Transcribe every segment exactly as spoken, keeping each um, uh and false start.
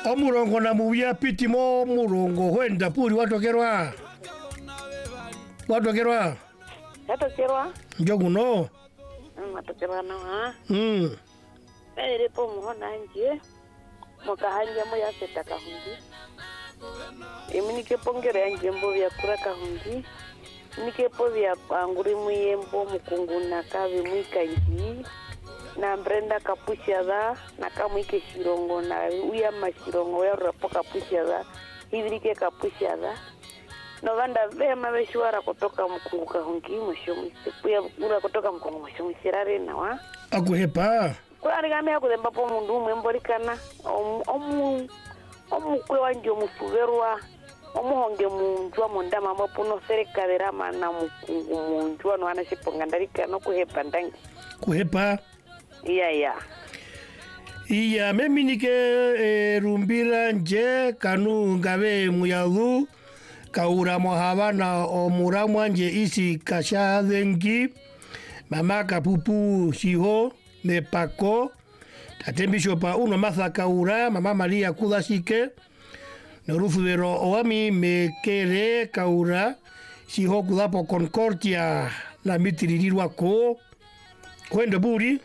Omurongo na mubia pitimo murongo wenda puri watokerwa. Watokerwa. Watokerwa. Njoguno. Mm, watokerwa na ha. Mm. Ere po muhona nje. Mukahanja mo ya seta kahundi. Eminike pongere nje mbo ya kura kahundi. Nike po ya anguri muyembo mukunguna kabe mwika nji. Na Brenda kapushada na kamwike shirongo na uya mashirongo ya rapo kapushada hivirike kapushada no vanda vema veshwara kutoka mkungu kahungi mwishomi sipuya ura kutoka mkungu mwishomi sirare na wa akuhepa kwa rigame ya kudemba po mundu umwe mborikana omu omu kwe wanjo mufuverwa omu honge munjwa mundama mapuno serikavera mana mkungu munjwa no anashiponga ndarika no kuhepa ndangi kuhepa. Iya iya. Iya mimi nike e, rumbira nje kanu ngabe muyadhu kaura mohava na omuramwa nje isi kashadengi mama kapupu shiho me pako tatembisho pa uno matha kaura mama Maria kudashike norufu vero oami me kere kaura shiho kudapo Concordia la mitirirwa ko kwenda buri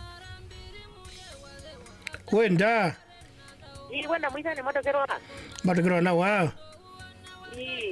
kwenda Ni wenda mwisa ni matokerwa. matokerwa na wa Ni.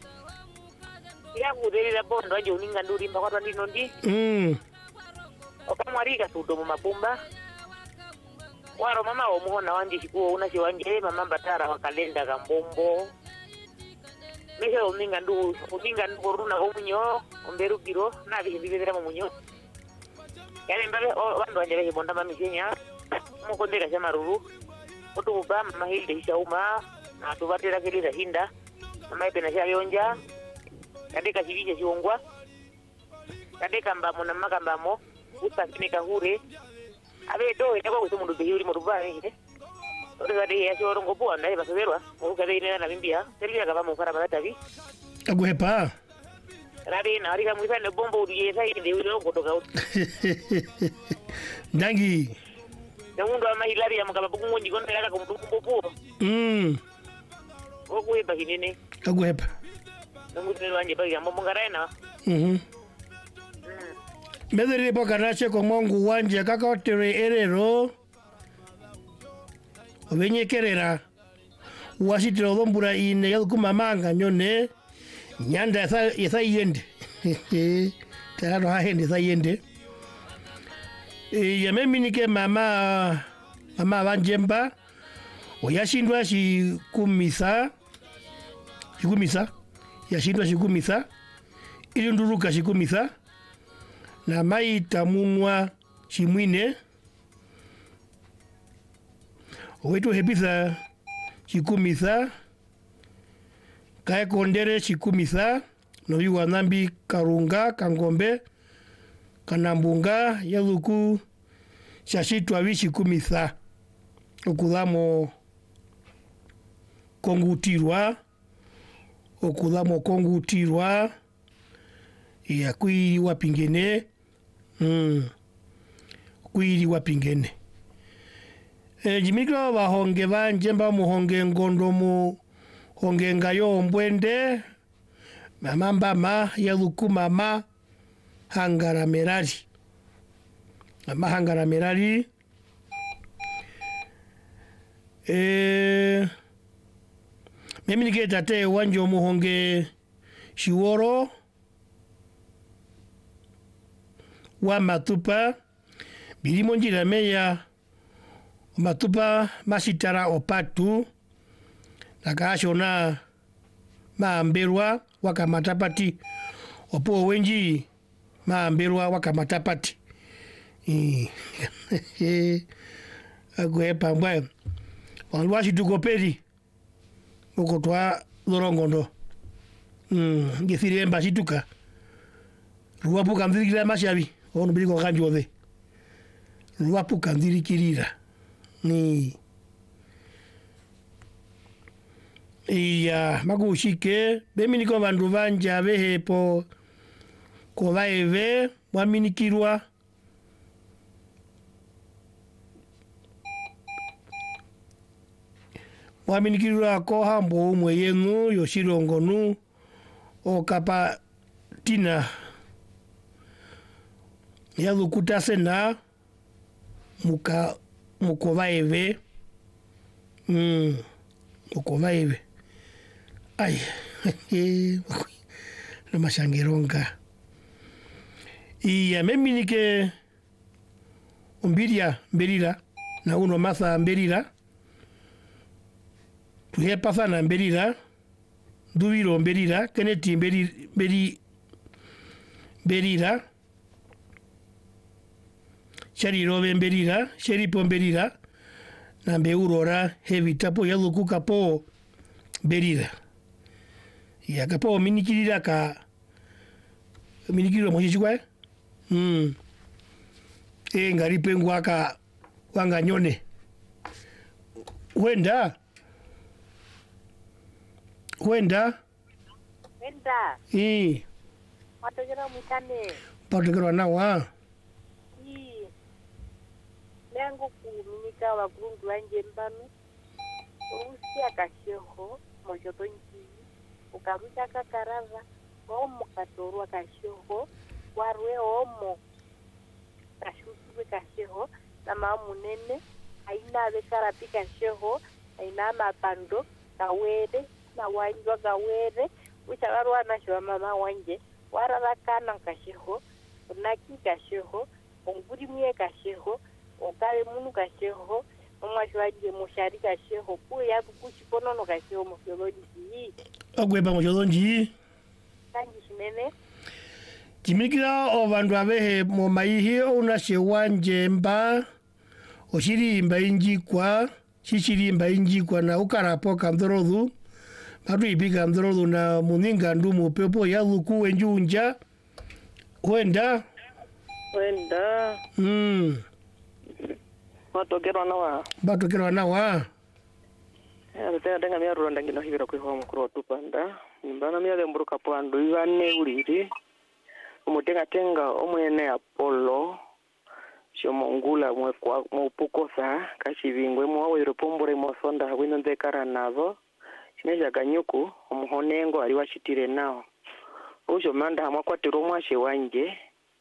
Ya kudelira bondo aje uninga nduri mbakwa ndino ndi. mm Okamwarika tudo mu mapumba. Waro mama omuhona wanje shikuo unashi wanje mama batara wa kalenda kambombo. Mihe uninga ndu uninga nduruna omunyo omberukiro na bihibibera mu munyo. Yale mbabe bandu wanje behibonda mamisenya. Mukondera chama ruru otuba mama hilde hishauma na tuvatera keleza hinda mama ipena shayonja kadeka chivije chiongwa kadeka mbamo na makambamo usakinika hure abe do ina kwa kusumundu behuri muruba ihe ore gade ya shorongo bwa naye basoberwa ukade ina na bimbia selira kaba mu fara baratabi aguhepa rabi na ari kamwisa ne bombo uriye sai de uro gotoka ndangi na mundu ama hilari ya mkaba buku ngonji konta yaka kumtuku popo mm oku eba kinene aguhepa na mundu wanje bagi ambo mongaraina mhm medere boka nache ko mongu wanje kakaotere erero obenye kerera wasitiro dombura ine yalkuma manga nyone nyanda esa esa yende tano ha hende esa yende e yamemi nike mama mama banjemba oyashindwa shikumisa shikumisa yashindwa shikumisa ili nduruka shikumisa na maita munwa shimwine owetu hepisa shikumisa kae kondere shikumisa no yuwa nambi karunga kangombe kanambunga yaluku shashitwa vishikumisa okudamo kongutirwa okudamo kongutirwa ya kuiriwa pingene mm kuiriwa pingene e jimikro bahonge banje mba muhonge ngondo mu honge ngayo mbwende mama mbama yaluku mama hangara merari mama hangara merari eh mimi niketa te wanjo muhonge shiworo wa matupa bilimo njira meya matupa masitara opatu nakashona maamberwa wakamatapati opo wenji maamberwa wakamatapati agwepa mbwe wanwashi tukoperi okotwa lorongondo mm ngithire mba situka ruwapu kamthirikira mashabi ono biliko kanjothe ruwapu kamthirikirira ni iya magushike beminiko bandu banja behepo ko baeve waminikirwa mwaminikirira ko hambo umwe yenu yoshilongo nu okapa tina yalukuta sena muka mukovaeve mm mukovaeve ay na mashangeronga iya meminike umbiria mberira na uno matha mberira tuhepa sana mberira duviro mberira keneti mberi mberi mberira Shariro mberira sheripo mberira na mbeurora heavy tapo yalukuka po mberira ya kapo minikirira ka minikirira mojishikwa mm e ngari pengwa ka wanga nyone wenda wenda Wenda. eh Matokera mutane. patokera nawa Ii. Lengo kuminika wa grundu wanje mbanu. Urusia kasheho mojoto nji. Ukarucha kakarava. Omo katorwa kasheho. Warwe omo. Kashusiwe kasheho. Na maamunene. Aina bekarapi kasheho. Aina mapando. Kawede. Na wanjwa kawede. Uchagarwa na shwa mama wanje. Wararakana kasheho. Unaki kasheho. Onguri mwe kasheho. Okale munu kasheho. Omwashwaje mushari kasheho. Kuya kuchiponono kasheho mofyolonji. agweba mojolonji Kanji shinene. Jimikira o vandu avehe mo maihi una shewanje mba oshiri mba injikwa shishiri mba injikwa na ukarapo kamdorodu matu ibika mdorodu na muninga ndumu pepo ya luku wenjunja wenda Wenda. mm Matokero nawa. batokero nawa Ya tena tenga mia ronda ngino hibira kwi homo kuro tupanda. Mbana mia le mburuka pando ivane uriri. Umutenga tenga omwene Apollo. Shomo ngula mwe kwa mupukosa kashivingwe mwa wiro pombore mo sonda wino ndekara nazo. Chineja ganyuku omuhonengo ali washitire nao. Ujo manda hamwa kwatiro mwashe wanje.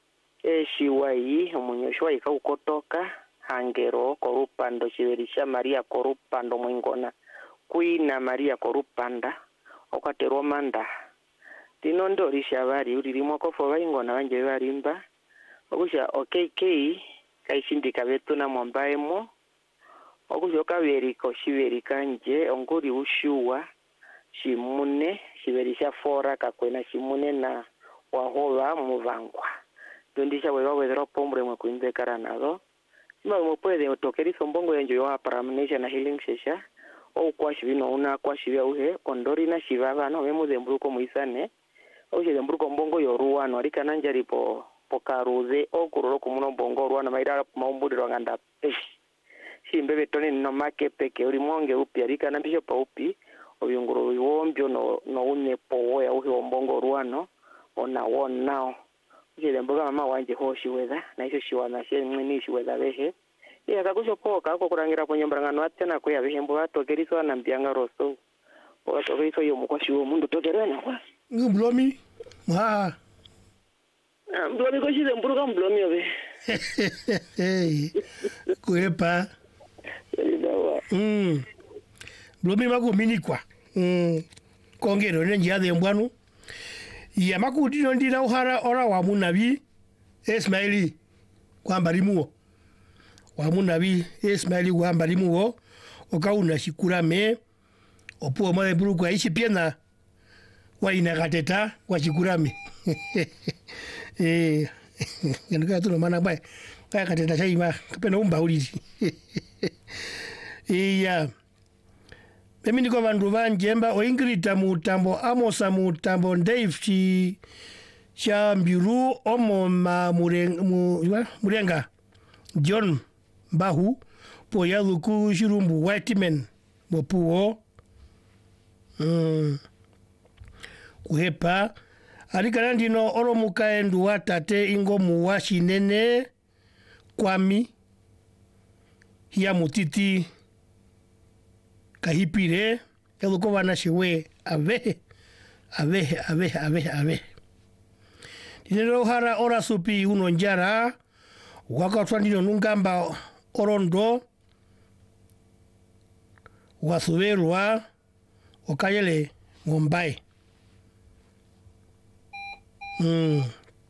Eshiwai omunyoshwa ikaukotoka hangero korupando chiverisha Maria korupando mwingona kuina Maria korupanda okwaterwa manda tino ndorisha bari uririmo kofo baingona banje barimba okusha okk kaishindika betu na mwambaemo okusha kaberi ko shiveri kanje onguri ushuwa shimune shiverisha fora kakwena shimune na wahola muvangwa ndondisha wewa wezero pombre mwe kuinde karanado sima mo puede otokerizo mbongo yenjo yo paramnesia na healing session o kwa shivino una kwa shivya uhe ondori na shivava no memu dembruko muisane o je dembruko mbongo yo ruano arika nanjari po pokaruze o kuroro kumuno mbongo ruano maira maumbudi rwanganda eh shimbebe toni no make peke uri monge upi arika na bisho pa upi obyunguru wombyo no no une po ya uhe mbongo ruano ona won now je demboga mama wanje hoshi weza na iso shiwana she mwini shi weza behe ya kakusho poka ko kurangira ko nyombrangano atena ko ya behembo atokeriso na mbianga roso o tokeriso yo mukoshi wo mundu tokerena kwa ngublomi ha mblomi ko shi demburuka mblomi obe kuepa mm blomi makuminikwa mm kongero nenjia de mbwanu ya makuti ndira uhara ora wa munabi Ismaili kwamba limuo wa munabi Ismaili kwamba limuo okauna shikurame opuo mwe buruko aishi piena wa inagateta kwa shikurame eh ndio tu maana bai kaya kateta shaima kapena umba ulili iya mimi niko vandu vanjemba oingirita mutambo amosa mutambo Dave chi cha mbiru omo ma murenga, murenga John Bahu po ya luku shirumbu Whiteman bopuo mm. kuhepa arikana ndino oro mukaendu watate ingo muwa shinene kwami ya mutiti kahipire eluko wana shiwe ave ave ave ave ave dinero hara ora supi uno njara wakatwa ndino nungamba orondo wasuverwa okayele ngombai mm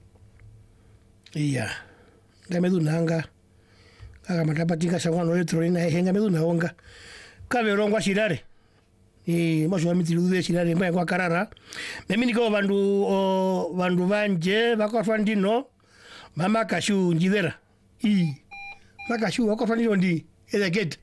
iya ngamedu nanga kaka matapatika shangwano electronic na henga medu naonga kaverongwa shirare ni mosho wa mitiluze shirare mbaya kwa karara mimi niko bandu o, bandu banje bakotwa ndino mama kashu njivera i makashu bakotwa ndino ndi ele gate